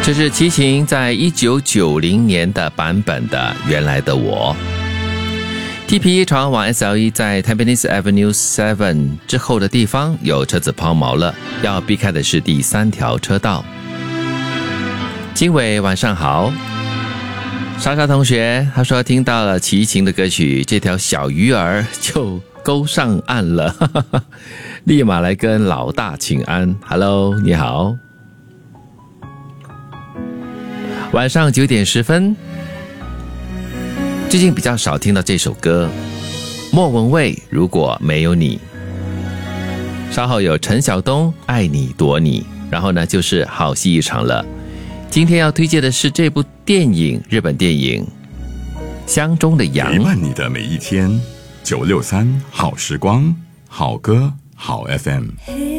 这是齐秦在1990年的版本的《原来的我》。TPE 长安网 SLE 在 Tampines Avenue 7之后的地方有车子抛锚了，要避开的是第3条车道。经纬晚上好，莎莎同学她说听到了齐秦的歌曲，这条小鱼儿就勾上岸了，立马来跟老大请安。 Hello 你好，晚上9点10分，最近比较少听到这首歌，莫文蔚如果没有你，稍后有陈晓东爱你躲你，然后呢就是好戏一场了。今天要推荐的是这部电影，日本电影《乡中的羊》， 陪伴你的每一天，963好时光，好歌好 FM。